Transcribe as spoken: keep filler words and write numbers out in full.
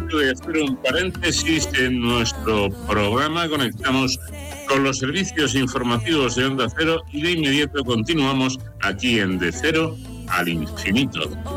momento de hacer un paréntesis en nuestro programa. Conectamos con los servicios informativos de Onda Cero y de inmediato continuamos aquí en De Cero al Infinito.